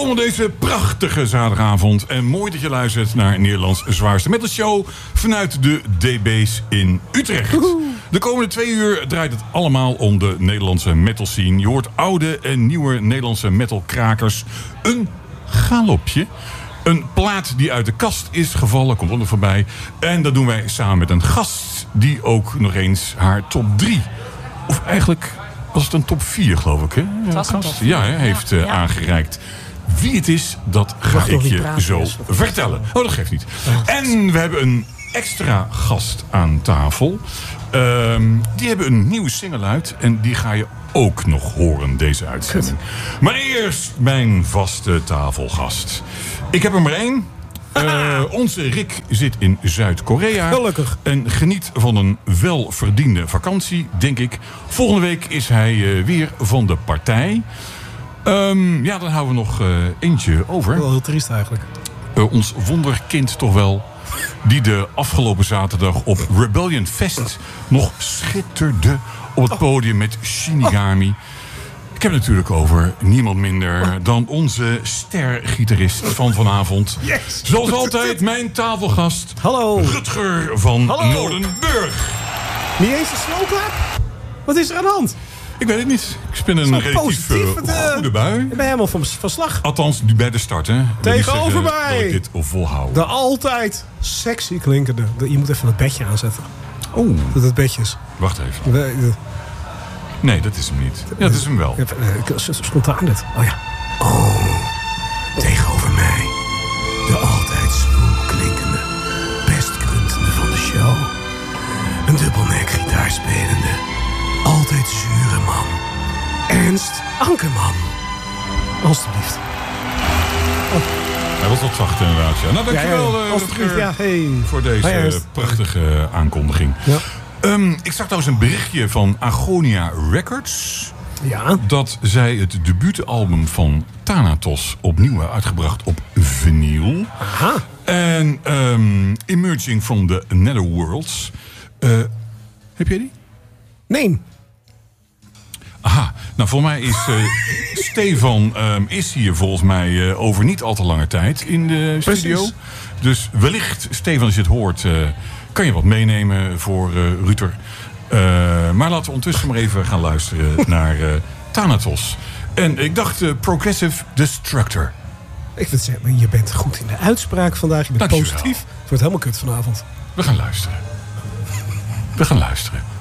Welkom op deze prachtige zaterdagavond. En mooi dat je luistert naar Nederlands zwaarste metal show vanuit de DB's in Utrecht. De komende 2 uur draait het allemaal om de Nederlandse metal scene. Je hoort oude en nieuwe Nederlandse metalkrakers. Een galopje. Een plaat die uit de kast is gevallen, komt er voorbij. En dat doen wij samen met een gast die ook nog eens haar top 3... of eigenlijk was het een top 4, geloof ik, hè? Het was een top 4. Ja, heeft aangereikt. Wie het is, dat ga ik je zo vertellen. Oh, dat geeft niet. En we hebben een extra gast aan tafel. Die hebben een nieuwe single uit. En die ga je ook nog horen, deze uitzending. Maar eerst mijn vaste tafelgast. Ik heb er maar 1. Onze Rick zit in Zuid-Korea. Gelukkig. En geniet van een welverdiende vakantie, denk ik. Volgende week is hij weer van de partij. Ja, dan houden we nog eentje over. Wel heel triest eigenlijk. Ons wonderkind toch wel. Die de afgelopen zaterdag op Rebellion Fest nog schitterde op het podium met Shinigami. Ik heb het natuurlijk over niemand minder dan onze stergitarist van vanavond. Yes. Zoals altijd mijn tafelgast. Hallo. Rutger van Hallo. Noordenburg. Niet eens een snowclap? Wat is er aan de hand? Ik weet het niet. Ik spin een relatief goede bui. Ik ben helemaal van slag. Althans, nu bij de start, hè. Tegenover mij. Dat ik dit volhouden. De altijd sexy klinkende. Je moet even het bedje aanzetten. Oeh. Dat het bedje is. Wacht even. Nee, dat is hem niet. Ja, dat is hem wel. Spontaan dit. Oh ja. Oh. Tegenover mij. De altijd zwoel klinkende. Pestkruntende van de show. Een dubbelnek gitaarspelende. Altijd zure man. Ernst Ankerman. Alsjeblieft. Hij was wat zacht inderdaad. Ja. Nou, dankjewel Rutger, voor deze prachtige aankondiging. Ja. Ik zag trouwens een berichtje van Agonia Records. Ja. Dat zij het debuutalbum van Thanatos opnieuw hebben uitgebracht op vinyl. Aha. En Emerging from the Netherworlds. Heb jij die? Nee. Aha, nou voor mij is Stefan is hier volgens mij over niet al te lange tijd in de studio. Precies. Dus wellicht, Stefan, als je het hoort, kan je wat meenemen voor Ruter. Maar laten we ondertussen maar even gaan luisteren naar Thanatos. En ik dacht Progressive Destructor. Ik vind zeggen, je bent goed in de uitspraak vandaag. Je bent positief. Het wordt helemaal kut vanavond. We gaan luisteren. We gaan luisteren.